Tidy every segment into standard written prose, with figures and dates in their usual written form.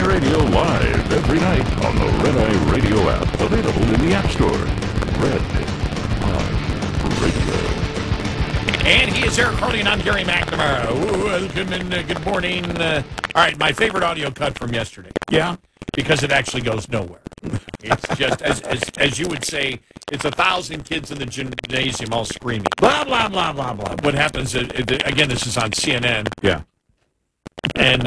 Eye Radio live every night on the Red Eye Radio app. Available in the App Store. Red Eye Radio. And he is Eric Harley, and I'm Gary McNamara. Welcome and good morning. All right, my favorite audio cut from yesterday. Yeah. Because it actually goes nowhere. It's just, as you would say, it's 1,000 kids in the gymnasium all screaming. Blah, blah, blah, blah, blah. What happens, again, this is on CNN. Yeah. And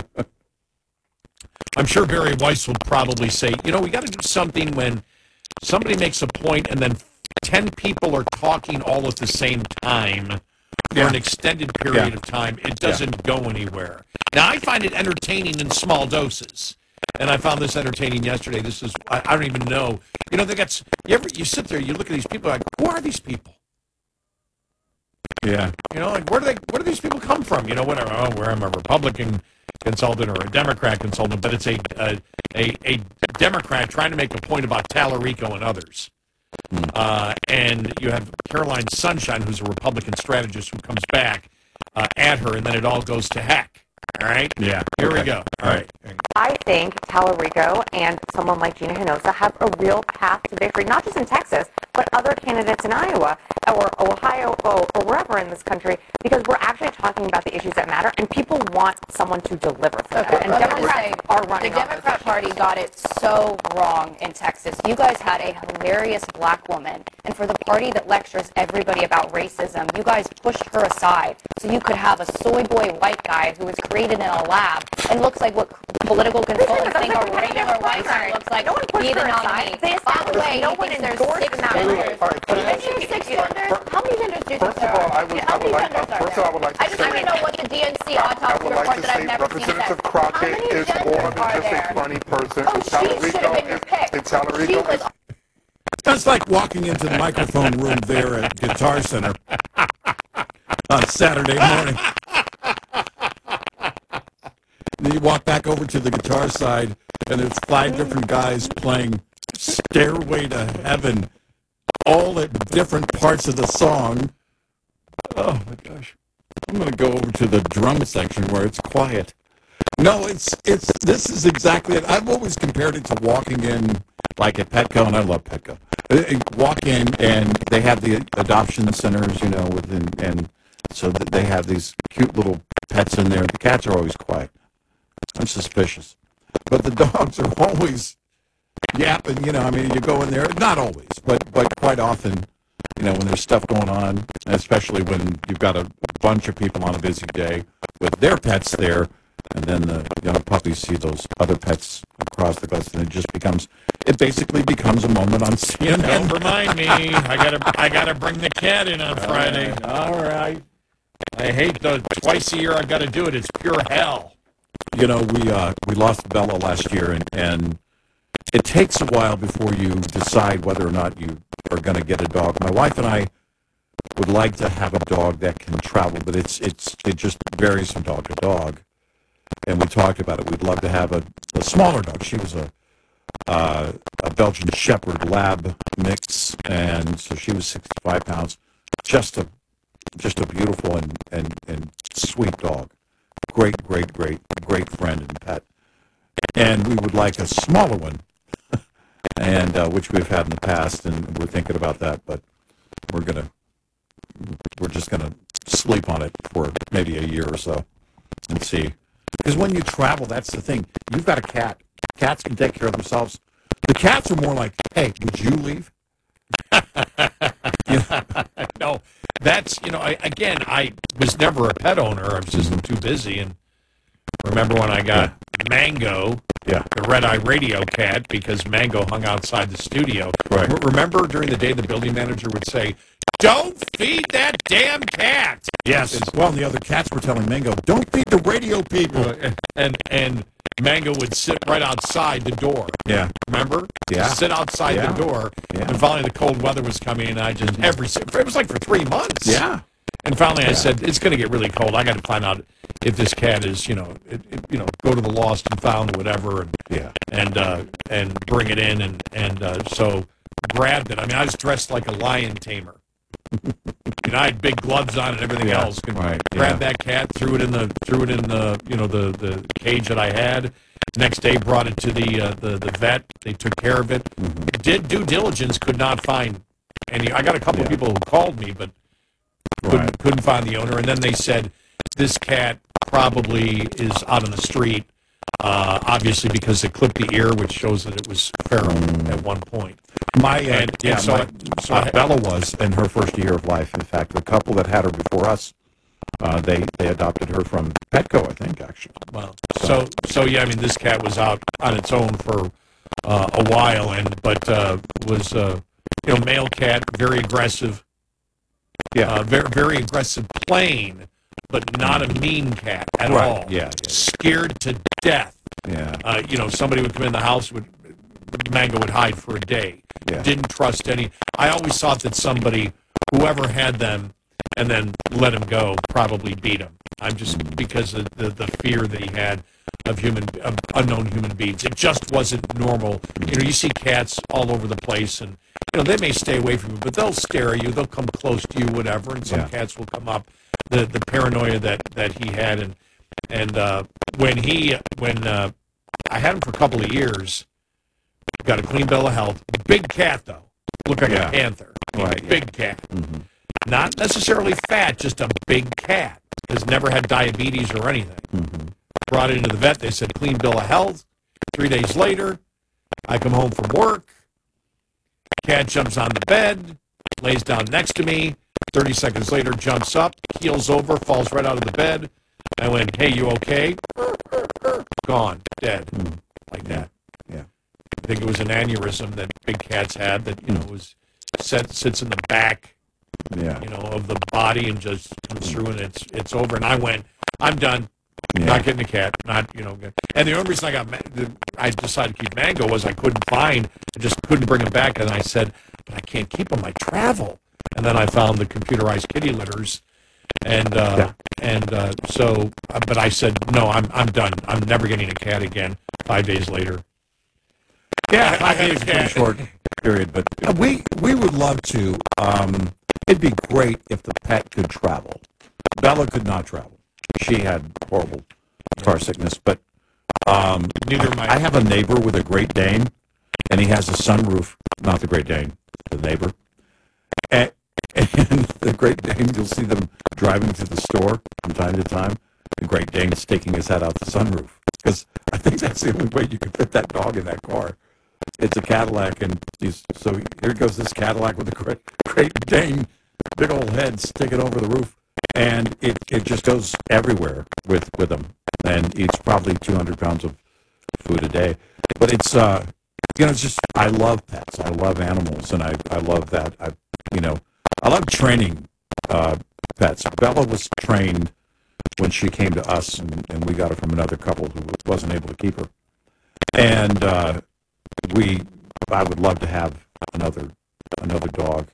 I'm sure Barry Weiss will probably say, we got to do something when somebody makes a point and then 10 people are talking all at the same time for an extended period of time. It doesn't go anywhere. Now, I find it entertaining in small doses. And I found this entertaining yesterday. This is, I don't even know. They got, you sit there, you look at these people, like, who are these people? Yeah. Like, where do these people come from? Whatever. Oh, where I'm a Republican consultant or a Democrat consultant, but it's a Democrat trying to make a point about Tallarico and others. And you have Caroline Sunshine, who's a Republican strategist, who comes back at her, and then it all goes to heck. All right? Yeah. Here we go. All right. I think Tallarico and someone like Gina Hinojosa have a real path to victory, not just in Texas, but other candidates in Iowa or Ohio or wherever in this country, because we're actually talking about the issues that matter, and people want someone to deliver for them. And Democrats are running. The Democrat Party got it so wrong in Texas. You guys had a hilarious black woman, and for the party that lectures everybody about racism, you guys pushed her aside so you could have a soy boy white guy who was created in a lab and looks like what political consultants think a regular white guy looks like. No one pushed Be the her nominee. aside. They By the way, no one there's endorsed 6 that. genders. All right, can I Isn't there 6 genders? How many genders do you think First of there all, are? I would How many like genders are first of all, I would there? like to I just say want to know what the DNC I autopsy would report like to that I've say never seen says. Representative How Crockett many is more genders than are just a there? funny person. Oh, she should have been your pick. And Tallarico She was That's like walking into the microphone room there at Guitar Center on Saturday morning. Then you walk back over to the guitar side, and there's 5 different guys playing Stairway to Heaven, all at different parts of the song. Oh, my gosh. I'm going to go over to the drum section where it's quiet. No, this is exactly it. I've always compared it to walking in, like at Petco, and I love Petco. Walk in, and they have the adoption centers, and so that they have these cute little pets in there. The cats are always quiet. I'm suspicious. But the dogs are always yapping, you go in there, not always, but quite often, when there's stuff going on, especially when you've got a bunch of people on a busy day with their pets there, and then the young puppies see those other pets across the glass, and it basically becomes a moment on CNN. Don't remind me. I gotta bring the cat in on Friday. All right. I hate twice a year I gotta do it. It's pure hell. We lost Bella last year, and it takes a while before you decide whether or not you are going to get a dog. My wife and I would like to have a dog that can travel, but it just varies from dog to dog. And we talked about it. We'd love to have a smaller dog. She was a Belgian Shepherd Lab mix, and so she was 65 pounds. Just a beautiful and sweet dog. Great friend and pet. And we would like a smaller one, and which we've had in the past, and we're thinking about that, but we're just gonna sleep on it for maybe a year or so and see. Because when you travel, that's the thing. You've got a cat. Cats can take care of themselves. The cats are more like, hey, would you leave? No, that's, I was never a pet owner. I was just too busy. And remember when I got Mango, the Red Eye Radio cat, because Mango hung outside the studio. Right. Remember during the day the building manager would say, "Don't feed that damn cat." Yes. Well, the other cats were telling Mango, "Don't feed the radio people." And Mango would sit right outside the door. Yeah. Remember? Yeah. Sit outside the door. Yeah. And finally the cold weather was coming, and I just it was like for 3 months. Yeah. And finally I said, it's going to get really cold. I got to find out if this cat is, go to the lost and found or whatever, and bring it in, and so grabbed it. I mean, I was dressed like a lion tamer. I had big gloves on and everything else. Grabbed that cat, threw it in the the cage that I had, Next day, brought it to the vet. They took care of it. Did due diligence, could not find any. I got a couple of people who called me, but couldn't find the owner. And then they said this cat probably is out on the street, obviously because it clipped the ear, which shows that it was feral at one point. Bella was in her first year of life. In fact, the couple that had her before us, they adopted her from Petco, I think, actually. Wow. So yeah, I mean, this cat was out on its own for a while, but was male cat, very aggressive. Yeah. Very very aggressive, plain, but not a mean cat at all. Yeah. Scared to death. Yeah. Somebody would come in the house, Mango would hide for a day. Yeah. Didn't trust any. I always thought that whoever had them and then let him go, probably beat him. I'm just because of the fear that he had of unknown human beings. It just wasn't normal. You see cats all over the place, and they may stay away from you, but they'll stare at you. They'll come close to you, whatever. And some cats will come up. The paranoia that he had, and when I had him for a couple of years, got a clean bill of health. Big cat though, looked like a panther. Right, big cat. Not necessarily fat, just a big cat. Has never had diabetes or anything. Brought it into the vet. They said clean bill of health. 3 days later, I come home from work. Cat jumps on the bed, lays down next to me. 30 seconds later, jumps up, keels over, falls right out of the bed. I went, "Hey, you okay?" Gone, dead, like that. Yeah. I think it was an aneurysm that big cats had that sits in the back. Of the body and just comes through and it's over. And I went, I'm done. Not getting a cat. Not. And the only reason I decided to keep Mango was I just couldn't bring him back. And I said, but I can't keep him. I travel. And then I found the computerized kitty litters, but I said no. I'm done. I'm never getting a cat again. 5 days later. Yeah, I had a cat. Short period, but we would love to. It'd be great if the pet could travel. Bella could not travel. She had horrible car sickness, but I have a neighbor with a Great Dane, and he has a sunroof. Not the Great Dane, the neighbor. And the Great Dane, you'll see them driving to the store from time to time. The Great Dane sticking his head out the sunroof because I think that's the only way you could fit that dog in that car. It's a Cadillac, and so here goes this Cadillac with a Great Dane, big old head sticking over the roof, and it just goes everywhere with him, and eats probably 200 pounds of food a day. But it's it's just I love pets, I love animals, and I love that I love training pets. Bella was trained when she came to us, and we got her from another couple who wasn't able to keep her, and I would love to have another dog.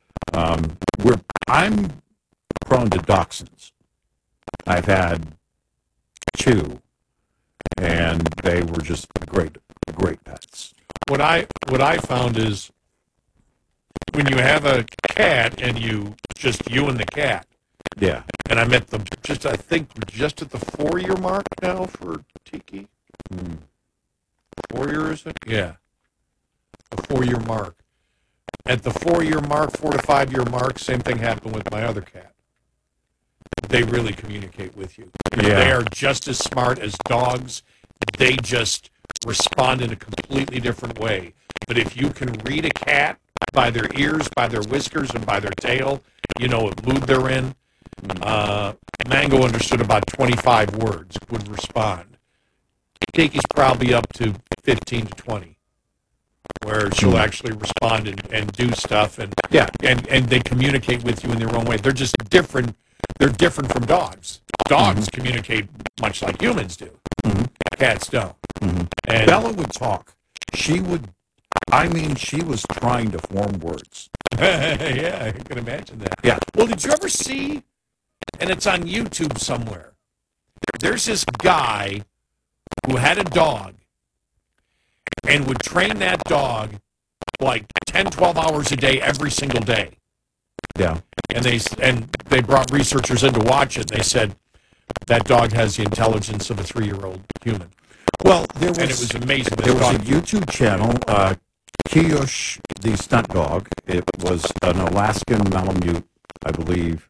I'm prone to dachshunds. I've had 2, and they were just great pets. What I found is when you have a cat and you and the cat. Yeah. And I'm at I think just at the 4-year mark now for Tiki. 4 years, is it? Yeah. The 4-year mark. At the 4-year mark, 4 to 5 year mark, same thing happened with my other cat. They really communicate with you. Yeah. They are just as smart as dogs. They just respond in a completely different way. But if you can read a cat by their ears, by their whiskers, and by their tail, you know what mood they're in. Mango understood about 25 words, would respond. Tiki's probably up to 15 to 20, where she'll actually respond and do stuff, and they communicate with you in their own way. They're just different. They're different from dogs. Dogs communicate much like humans do. Cats don't. And Bella would talk. She would. She was trying to form words. Yeah, I can imagine that. Yeah. Well, did you ever see, and it's on YouTube somewhere, there's this guy who had a dog and would train that dog like 10, 12 hours a day every single day. Yeah. And they brought researchers in to watch it. They said that dog has the intelligence of a 3-year-old human. Well, there was, and it was amazing. there was a YouTube channel, Kiyush the Stunt Dog. It was an Alaskan Malamute, I believe,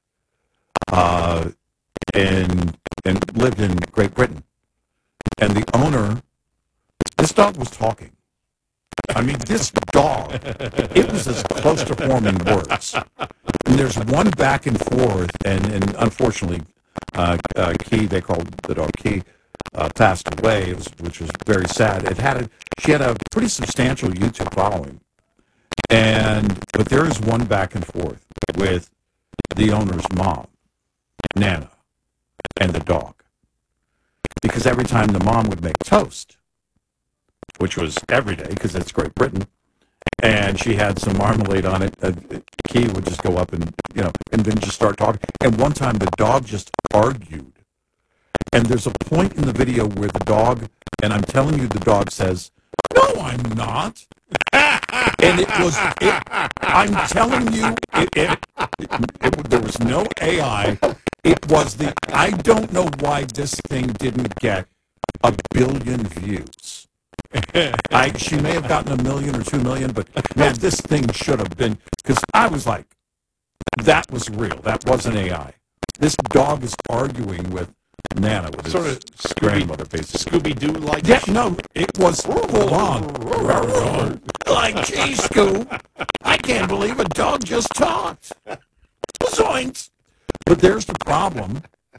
and lived in Great Britain. And the owner, this dog was talking. I mean, this dog, it was as close to forming words. And there's one back and forth, and unfortunately, Key, they called the dog Key, passed away, which was very sad. She had a pretty substantial YouTube following. But there is one back and forth with the owner's mom, Nana, and the dog. Because every time the mom would make toast, which was every day because it's Great Britain, and she had some marmalade on it, Key would just go up and then just start talking. And one time the dog just argued. And there's a point in the video where the dog, and I'm telling you, the dog says, "No, I'm not." And I'm telling you, there was no AI. It was I don't know why this thing didn't get 1 billion views. She may have gotten 1 million or 2 million, but man, this thing should have been, because I was like, that was real. That wasn't AI. This dog is arguing with Nana, with sort his of grandmother, basically. Scooby-Doo like. Yeah, no, it was full on. Like, gee, Scoob, I can't believe a dog just talked. Zoinks. But there's the problem.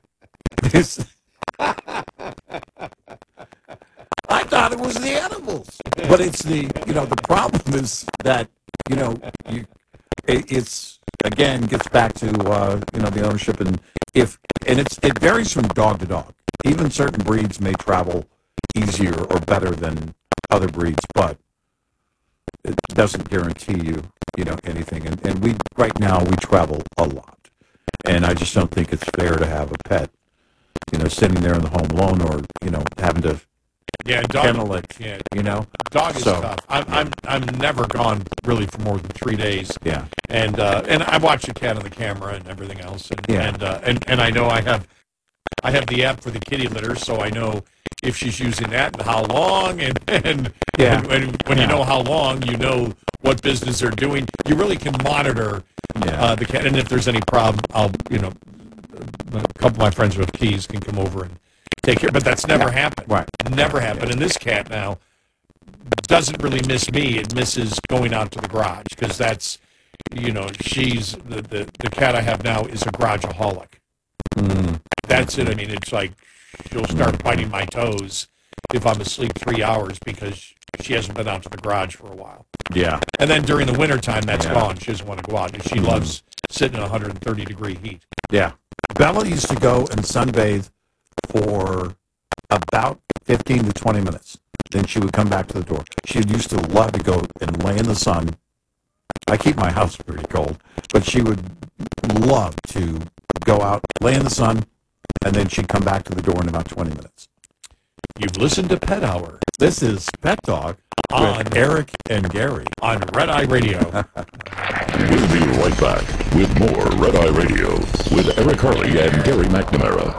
I thought it was the animals. But it's the problem is that, it's, again, gets back to, the ownership, and it varies from dog to dog. Even certain breeds may travel easier or better than other breeds, but it doesn't guarantee you, anything. And right now we travel a lot. And I just don't think it's fair to have a pet, sitting there in the home alone, or, having to kennel it, Dog is tough. I'm never gone really for more than 3 days. Yeah. And I watch the cat on the camera and everything else. And I know I have the app for the kitty litter, so I know if she's using that and how long, and when you know how long, you know what business they're doing. You really can monitor the cat, and if there's any problem, I'll a couple of my friends with keys can come over and take care. But that's never happened. Right. Never happened. And this cat now doesn't really miss me. It misses going out to the garage, because that's, she's the cat I have now is a garageaholic. That's it. I mean, it's like she'll start biting my toes if I'm asleep 3 hours because she hasn't been out to the garage for a while. Yeah. And then during the wintertime, that's gone. She doesn't want to go out. She loves sitting in 130-degree heat. Yeah. Bella used to go and sunbathe for about 15 to 20 minutes. Then she would come back to the door. She used to love to go and lay in the sun. I keep my house pretty cold, but she would love to go out, lay in the sun, and then she'd come back to the door in about 20 minutes. You've listened to Pet Hour. This is Pet Dog with Eric and Gary on Red Eye Radio. We'll be right back with more Red Eye Radio with Eric Harley and Gary McNamara.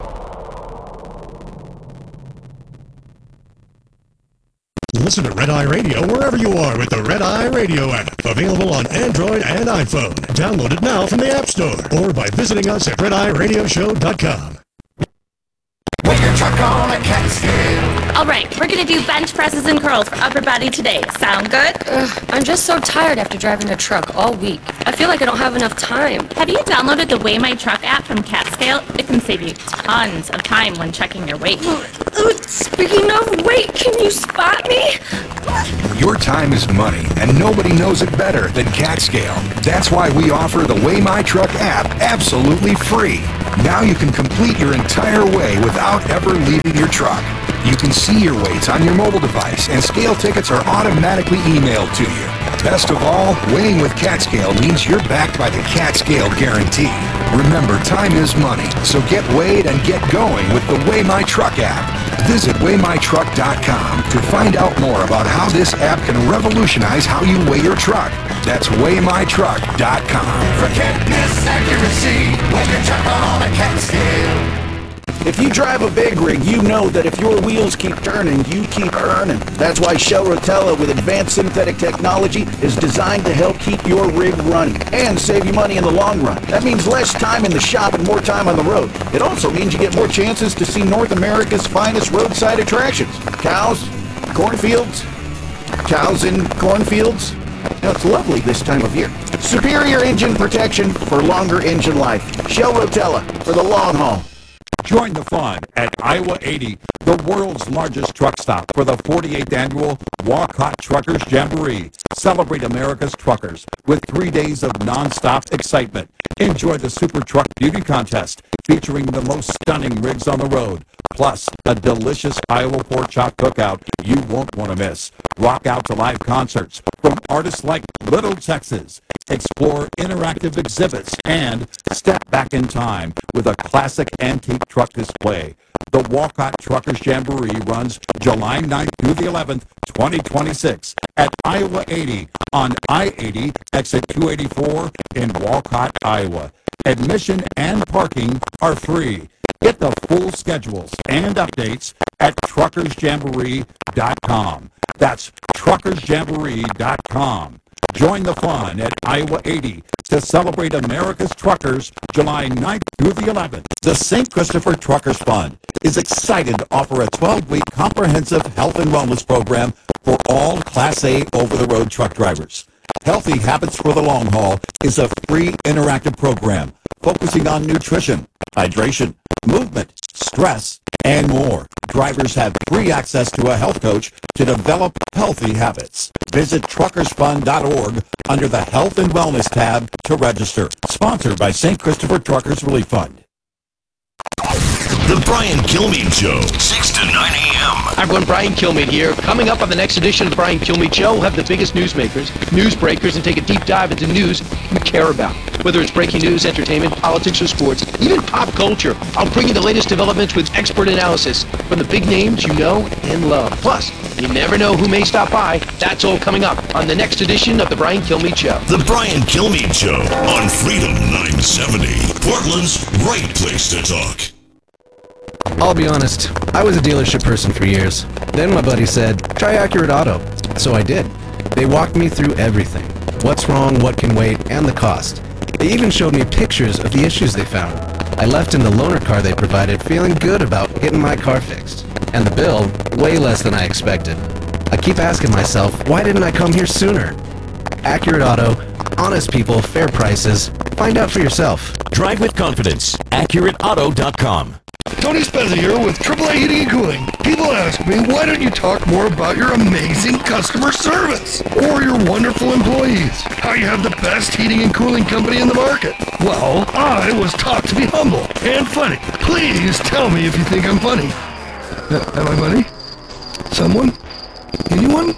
Listen to Red Eye Radio wherever you are with the Red Eye Radio app. Available on Android and iPhone. Download it now from the App Store or by visiting us at redeyeradioshow.com. With your truck on a Catskill. All right, we're going to do bench presses and curls for upper body today. Sound good? I'm just so tired after driving a truck all week. I feel like I don't have enough time. Have you downloaded the Weigh My Truck app from Catscale? It can save you tons of time when checking your weight. Speaking of weight, can you spot me? Your time is money, and nobody knows it better than Catscale. That's why we offer the Weigh My Truck app absolutely free. Now you can complete your entire weigh without ever leaving your truck. You can see your weights on your mobile device, and scale tickets are automatically emailed to you. Best of all, weighing with Catscale means you're backed by the Catscale Guarantee. Remember, time is money, so get weighed and get going with the Weigh My Truck app. Visit WeighMyTruck.com to find out more about how this app can revolutionize how you weigh your truck. That's WeighMyTruck.com. For can't miss accuracy, weigh your truck on a Catscale. If you drive a big rig, you know that if your wheels keep turning, you keep earning. That's why Shell Rotella with advanced synthetic technology is designed to help keep your rig running and save you money in the long run. That means less time in the shop and more time on the road. It also means you get more chances to see North America's finest roadside attractions. Cows, cornfields, cows in cornfields. Now, it's lovely this time of year. Superior engine protection for longer engine life. Shell Rotella for the long haul. Join the fun at Iowa 80, the world's largest truck stop for the 48th annual Walcott Truckers Jamboree. Celebrate America's truckers with 3 days of nonstop excitement. Enjoy the Super Truck Beauty Contest featuring the most stunning rigs on the road, plus a delicious Iowa pork chop cookout you won't want to miss. Rock out to live concerts from artists like Little Texas. Explore interactive exhibits and step back in time with a classic antique truck display. The Walcott Truckers Jamboree runs July 9th through the 11th, 2026 at Iowa 80 on I-80 exit 284 in Walcott, Iowa. Admission and parking are free. Get the full schedules and updates at truckersjamboree.com. That's truckersjamboree.com. Join the fun at Iowa 80 to celebrate America's truckers July 9th through the 11th. The St. Christopher Truckers Fund is excited to offer a 12-week comprehensive health and wellness program for all Class A over-the-road truck drivers. Healthy Habits for the Long Haul is a free interactive program focusing on nutrition, hydration, movement, stress, and more. Drivers have free access to a health coach to develop healthy habits. Visit truckersfund.org under the Health and Wellness tab to register. Sponsored by St. Christopher Truckers Relief Fund. The Brian Kilmeade Show, 6 to 9 a.m. Hi everyone, Brian Kilmeade here. Coming up on the next edition of the Brian Kilmeade Show, we'll have the biggest newsmakers, newsbreakers, and take a deep dive into news you care about. Whether it's breaking news, entertainment, politics, or sports, even pop culture, I'll bring you the latest developments with expert analysis from the big names you know and love. Plus, you never know who may stop by. That's all coming up on the next edition of the Brian Kilmeade Show. The Brian Kilmeade Show on Freedom 970, Portland's right place to talk. I'll be honest, I was a dealership person for years. Then my buddy said, try Accurate Auto. So I did. They walked me through everything. What's wrong, what can wait, and the cost. They even showed me pictures of the issues they found. I left in the loaner car they provided feeling good about getting my car fixed. And the bill, way less than I expected. I keep asking myself, why didn't I come here sooner? Accurate Auto, honest people, fair prices. Find out for yourself. Drive with confidence. AccurateAuto.com. Tony Spezza here with AAA Heating and Cooling. People ask me, why don't you talk more about your amazing customer service or your wonderful employees? How you have the best heating and cooling company in the market? Well, I was taught to be humble and funny. Please tell me if you think I'm funny. Am I funny? Someone? Anyone?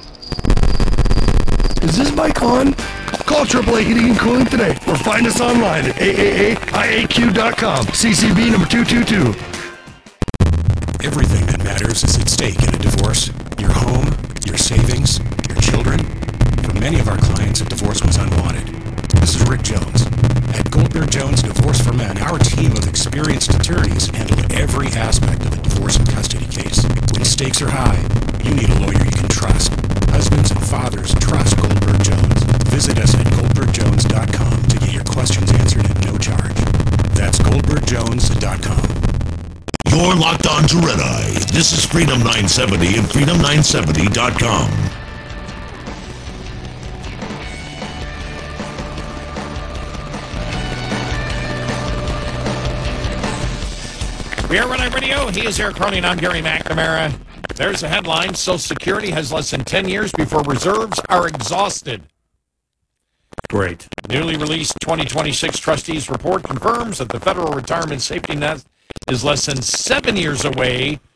Is this mic on? Call AAA Heating and Cooling today or find us online at aaaIAQ.com. CCB number 222. Everything that matters is at stake in a divorce. Your home, your savings, your children. For many of our clients, a divorce was unwanted. This is Rick Jones. At Goldberg Jones Divorce for Men, our team of experienced attorneys handle every aspect of a divorce and custody case. When stakes are high, you need a lawyer you can trust. Husbands and fathers trust Goldberg Jones. Visit us at goldbergjones.com to get your questions answered at no charge. That's goldbergjones.com. You're locked on to Red Eye. This is Freedom 970 and freedom970.com. We are Red Eye Radio. He is Eric Cronin. I'm Gary McNamara. There's a headline. Social Security has less than 10 years before reserves are exhausted. Great. Newly released 2026 Trustees Report confirms that the federal retirement safety net is less than 7 years away